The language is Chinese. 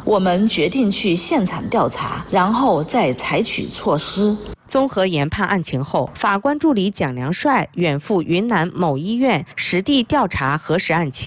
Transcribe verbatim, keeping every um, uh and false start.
我们决定去现场调查，然后再采取措施。 综合研判案情后，法官助理蒋良帅远赴云南某医院实地调查核实案情。